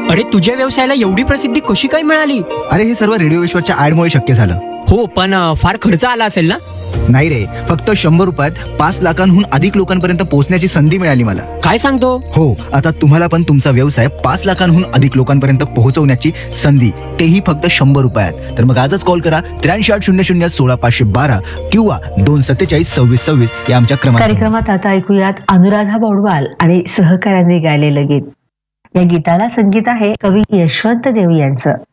अरे तुझ्या व्यवसायाला एवढी प्रसिद्धी कशी काय मिळाली? अरे हे सर्व रेडिओ विश्वाच्या ऍडमुळे शक्य झालं. हो पण फार खर्च आला असेल ना? नाही रे, फक्त 100 रुपयात 5 लाखांहून अधिक लोकांपर्यंत पोहोचण्याची संधी मिळाली मला. काय सांगतो? हो, आता तुम्हाला पण तुमचा व्यवसाय 5 लाखांहून अधिक लोकांपर्यंत पोहोचवण्याची संधी, तेही फक्त 100 रुपयात. तर मग आजच कॉल करा 8380016512 किंवा 2472626 या आमच्या कार्यक्रमात आता ऐकूयात अनुराधा पौडवाल आणि सहकाऱ्यांनी गायलेलं गीत. या गीताला संगीत आहे कवी यशवंत देव यांचं.